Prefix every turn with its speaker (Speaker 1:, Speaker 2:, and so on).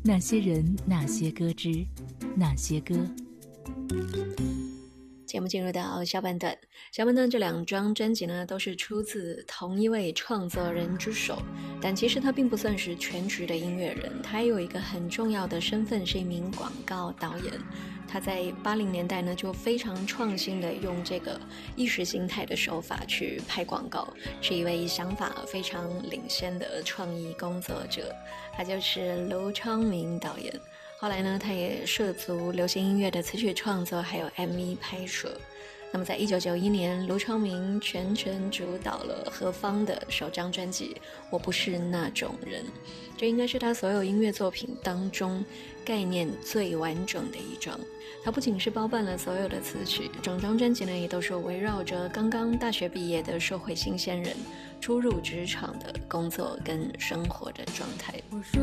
Speaker 1: 那些人，那些歌之那些歌。
Speaker 2: 节目进入到下半段，下半段这2张专辑呢，都是出自同一位创作人之手，但其实他并不算是全职的音乐人，他有一个很重要的身份，是一名广告导演。他在80年代呢，就非常创新的用这个意识形态的手法去拍广告，是一位想法非常领先的创意工作者，他就是卢昌明导演。后来呢，他也涉足流行音乐的词曲创作，还有 MV 拍摄。那么在1991年，卢昌明全权主导了何方的首张专辑《我不是那种人》，这应该是他所有音乐作品当中概念最完整的一张。他不仅是包办了所有的词曲，整张专辑呢也都是围绕着刚刚大学毕业的社会新鲜人初入职场的工作跟生活的状态。